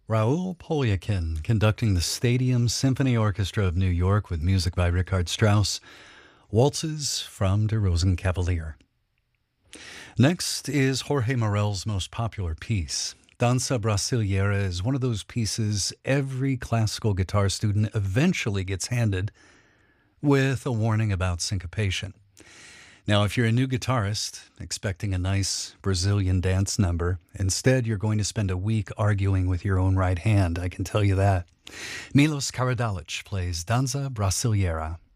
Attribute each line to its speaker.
Speaker 1: Raoul Poliakin conducting the Stadium Symphony Orchestra of New York with music by Richard Strauss, Waltzes from Der Rosenkavalier. Next is Jorge Morel's most popular piece. Danza Brasileira is one of those pieces every classical guitar student eventually gets handed with a warning about syncopation. Now, if you're a new guitarist expecting a nice Brazilian dance number, instead you're going to spend a week arguing with your own right hand, I can tell you that. Milos Karadalic plays Danza Brasileira.